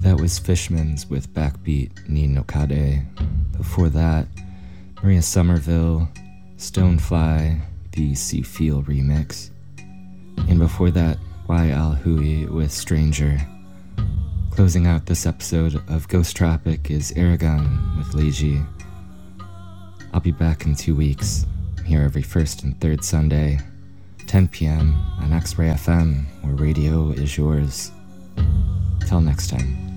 That was Fishman's with Backbeat Ni no Kade. Before that, Maria Somerville, Stonefly, the See Feel remix. And before that, Y Al Hui with Stranger. Closing out this episode of Ghost Tropic is Aragon with Leiji. I'll be back in 2 weeks. I'm here every first and third Sunday, 10 p.m. on X-Ray FM, where radio is yours. Till next time.